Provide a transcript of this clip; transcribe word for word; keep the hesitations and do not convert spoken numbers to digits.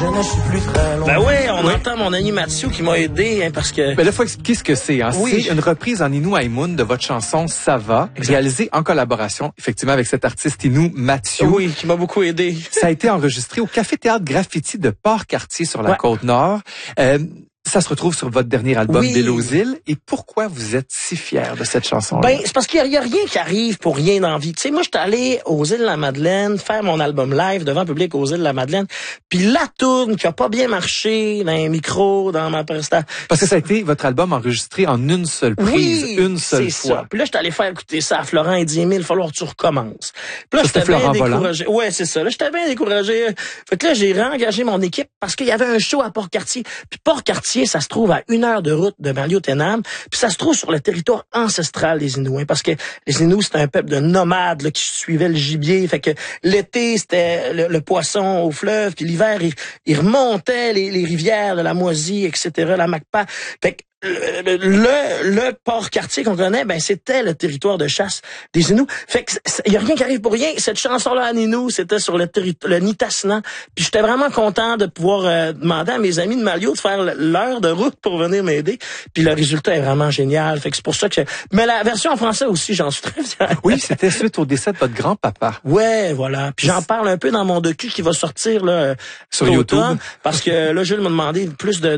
je ne suis plus très loin. Ben oui, on Oui. entend mon ami Mathieu qui m'a aidé, hein, parce que... Ben là, faut expliquer ce que c'est. Hein. Oui. C'est une reprise en Inou Haïmoun de votre chanson Ça va, Exact. réalisée en collaboration, effectivement, avec cet artiste Inou Mathieu. Oui, qui m'a beaucoup aidé. Ça a été enregistré au Café Théâtre Graffiti de Port-Cartier sur la Ouais. Côte-Nord. Euh, ça se retrouve sur votre dernier album, Oui. Belle aux îles. Et pourquoi vous êtes si fiers de cette chanson-là? Ben, c'est parce qu'il y, a rien qui arrive pour rien dans la vie. Tu sais, moi, j'étais allé aux îles de la Madeleine faire mon album live devant le public aux îles de la Madeleine. Puis la tourne qui a pas bien marché dans les micros, dans ma prestation. Parce que ça a été votre album enregistré en une seule prise, Oui, une seule c'est fois. ça. Puis là, j'étais allé faire écouter ça à Florent et dit, Émile, il va falloir que tu recommences. Puis là, Ça, c'était j'étais bien Florent Volant? découragé. Ouais, c'est ça. Là, j'étais bien découragé. Fait que là, j'ai réengagé mon équipe parce qu'il y avait un show à Port-Cartier. Puis Port-Cartier, ça se trouve à une heure de route de Maliotenam. Puis ça se trouve sur le territoire ancestral des Inuits. Hein, parce que les Inuits, c'est un peuple de nomades là, qui suivaient le gibier. Fait que l'été, c'était le, le poisson au fleuve. Puis l'hiver, ils il remontaient les, les rivières de la Moisie, et cetera, la Macpa. Fait que le, le, le Port-Cartier qu'on connaît, ben c'était le territoire de chasse des Inuits. Fait que il y a rien qui arrive pour rien. Cette chanson-là à Inuit, c'était sur le territoire, le Nitassinan. Puis j'étais vraiment content de pouvoir euh, demander à mes amis de Malio de faire l'heure de route pour venir m'aider. Puis le résultat est vraiment génial. Fait que c'est pour ça que. Mais la version en français aussi, j'en suis très fier. Oui, c'était suite au décès de votre grand-papa. Ouais, voilà. Puis j'en parle un peu dans mon docu qui va sortir là Sur l'automne, YouTube. parce que là, Jules m'a demandé plus de